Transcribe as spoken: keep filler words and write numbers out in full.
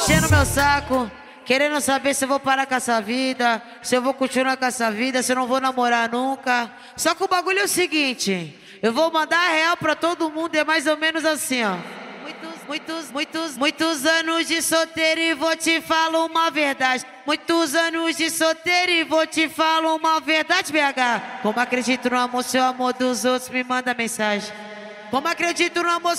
enchendo meu saco, querendo saber se eu vou parar com essa vida, se eu vou continuar com essa vida, se eu não vou namorar nunca. Só que o bagulho é o seguinte, eu vou mandar a real pra todo mundo, é mais ou menos assim, ó. Muitos, muitos, muitos, muitos anos de solteiro e vou te falar uma verdade. Muitos anos de solteiro e vou te falar uma verdade, B H. Como acredito no amor, se o amor dos outros me manda mensagem. Como acredito no amor.